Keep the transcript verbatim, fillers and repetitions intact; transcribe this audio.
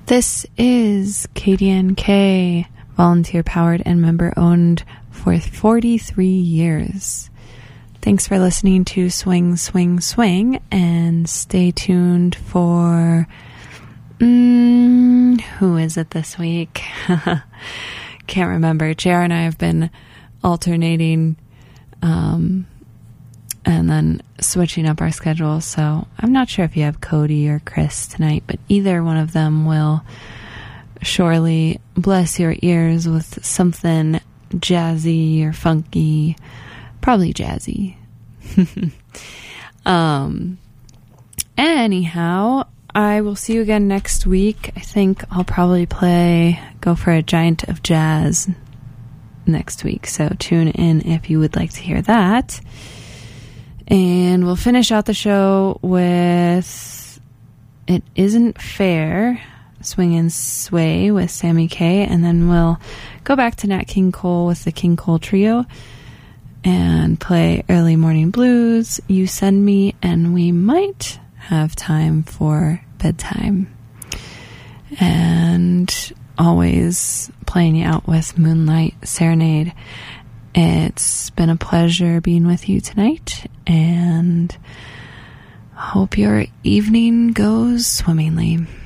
This is K D N K, volunteer-powered and member-owned for forty-three years. Thanks for listening to Swing, Swing, Swing, and stay tuned for... Mm, who is it this week? Can't remember. J R and I have been alternating um, and then switching up our schedule, so I'm not sure if you have Cody or Chris tonight, but either one of them will surely bless your ears with something jazzy or funky, probably jazzy. um, anyhow, I will see you again next week. I think I'll probably play Go for a Giant of Jazz next week, so tune in if you would like to hear that. And we'll finish out the show with It Isn't Fair, Swing and Sway with Sammy K, and then we'll go back to Nat King Cole with the King Cole Trio and play Early Morning Blues, You Send Me, and we might have time for bedtime. And always playing you out with Moonlight Serenade. It's been a pleasure being with you tonight, and hope your evening goes swimmingly.